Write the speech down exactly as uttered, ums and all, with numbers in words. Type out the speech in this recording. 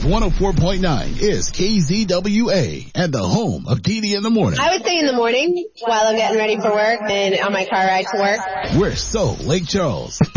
Wave one oh four point nine is K Z W A and the home of Dee Dee in the morning. I would say in the morning while I'm getting ready for work and on my car ride to work. We're so Lake Charles.